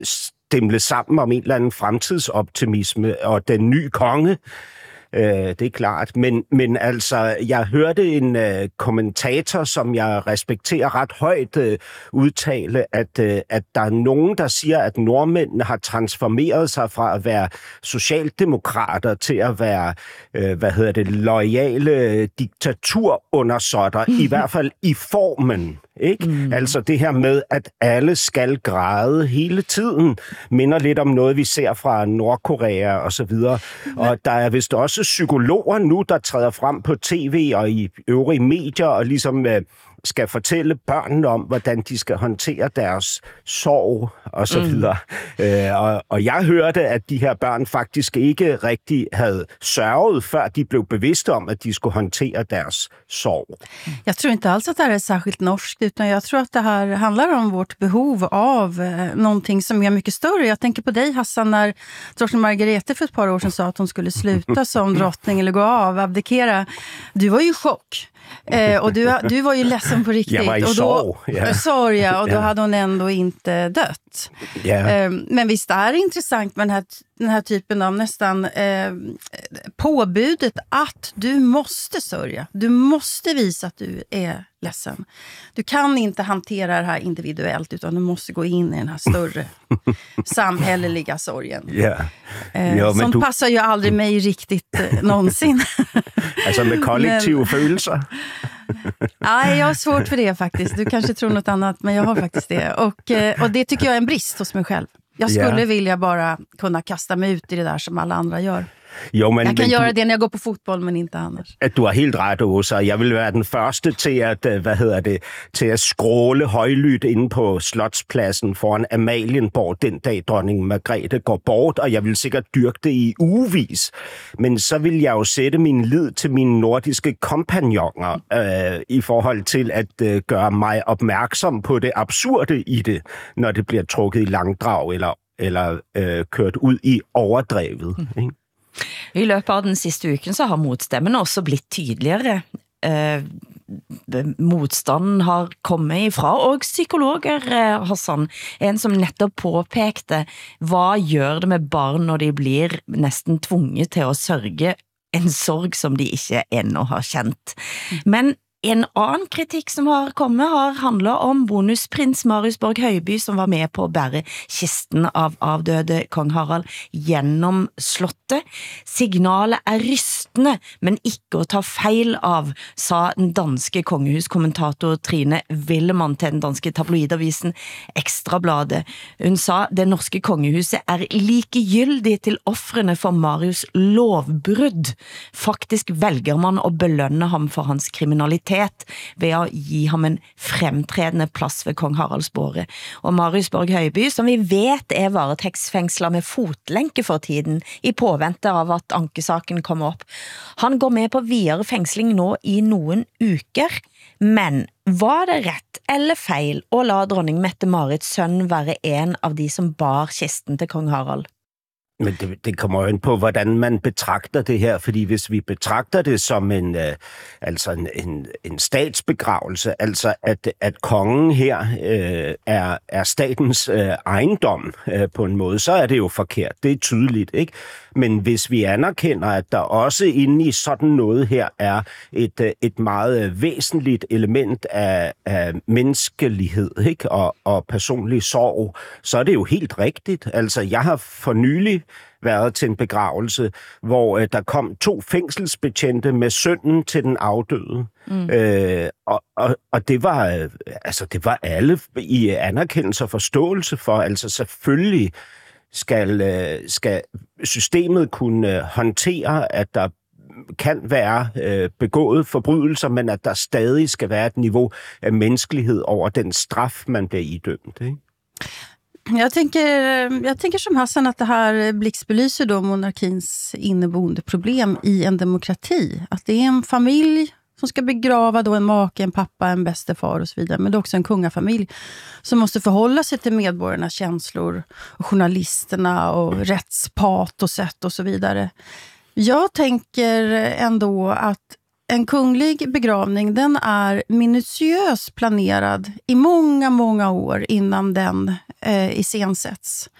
stemle sammen om en eller anden fremtidsoptimisme og den nye konge. Det er klart. Men altså, jeg hørte en kommentator, som jeg respekterer ret højt, udtale, at der er nogen, der siger, at nordmændene har transformeret sig fra at være socialdemokrater til at være, loyale diktaturundersåtter, i hvert fald i formen. Ikke? Altså det her med, at alle skal græde hele tiden, minder lidt om noget, vi ser fra Nordkorea og så videre. Og der er vist også psykologer nu, der træder frem på tv og i øvrige medier og ligesom skal fortælle børnene om, hvordan de skal håndtere deres sorg og så videre. Og jeg hørte, at de her børn faktisk ikke rigtig havde sørget, før de blev bevidste om, at de skulle håndtere deres sorg. Jag tror inte alls att det här är särskilt norskt, utan jag tror att det här handlar om vårt behov av någonting som är mycket större. Jag tänker på dig, Hassan, när drottning Margrethe för ett par år sedan sa att hon skulle sluta som drottning eller gå av, abdikera. Du var ju i chock. Och du var ju ledsen på riktigt. Jag var i sorg, och då hade hon ändå inte dött. Men visst är det intressant med den här typen av nästan påbudet att du måste sörja. Du måste visa att du är ledsen. Du kan inte hantera det här individuellt, utan du måste gå in i den här större samhälleliga sorgen. Sånt passar ju aldrig mig riktigt någonsin. Alltså med kollektiva følelser. Nej, jag har svårt för det faktiskt. Du kanske tror något annat, men jag har faktiskt det. Och det tycker jag är en brist hos mig själv. Jag skulle vilja bara kunna kasta mig ut i det där som alla andra gör. Jo, men, jeg kan gøre det, når jeg går på fodbold, men ikke annars. At du har helt ret, Åsa. Jeg vil være den første til at, til at skråle højlydt inde på Slotspladsen foran Amalienborg den dag, dronning Margrethe går bort, og jeg vil sikkert dyrke det i ugevis. Men så vil jeg jo sætte min lid til mine nordiske kompagnoner i forhold til at gøre mig opmærksom på det absurde i det, når det bliver trukket i langdrag eller kørt ud i overdrevet, ikke? I løpet av den siste uken så har motstemmene også blitt tydeligere. Motstanden har kommet ifra, og psykologer, Hassan, en som nettopp påpekte, hva gjør det med barn når de blir nesten tvunget til å sørge en sorg som de ikke ennå har kjent. Men en annen kritikk som har kommet har handlet om bonusprins Marius Borg Høiby, som var med på å bære kisten av avdøde kong Harald gjennom slottet. Signalet er rystende, men ikke å ta feil av, sa den danske kongehuskommentator Trine Willemann til den danske tabloidavisen Ekstrabladet. Hun sa, det norske kongehuset er likegyldig til offrene for Marius lovbrudd. Faktisk velger man å belønne ham for hans kriminalitet ved å gi ham en fremtredende plass ved kong Haralds båre. Og Marius Borg Høiby, som vi vet er varetektsfengslet med fotlenke for tiden, i påvente av at ankesaken kommer opp. Han går med på videre fengsling nå i noen uker, men var det rett eller feil å la dronning Mette-Marits sønn være en av de som bar kisten til kong Harald? Men det kommer jo ind på, hvordan man betragter det her, fordi hvis vi betragter det som en statsbegravelse, altså at kongen her er statens ejendom på en måde, så er det jo forkert. Det er tydeligt, ikke? Men hvis vi anerkender, at der også inde i sådan noget her er et meget væsentligt element af menneskelighed, ikke? Og personlig sorg, så er det jo helt rigtigt. Altså, jeg har for nylig været til en begravelse, hvor der kom 2 fængselsbetjente med sønnen til den afdøde. Og det var alle i anerkendelse og forståelse for, altså selvfølgelig skal systemet kunne håndtere, at der kan være begået forbrydelser, men at der stadig skal være et niveau af menneskelighed over den straf, man bliver idømt, ikke? Jag tänker som Hassan att det här blixtbelyser då monarkins inneboende problem i en demokrati. Att det är en familj som ska begrava då en make, en pappa, en bästefar och så vidare. Men det är också en kungafamilj som måste förhålla sig till medborgarnas känslor och journalisterna och rättspat och sätt och så vidare. Jag tänker ändå att en kunglig begravning, den är minutiöst planerad i många, många år innan den iscensätts.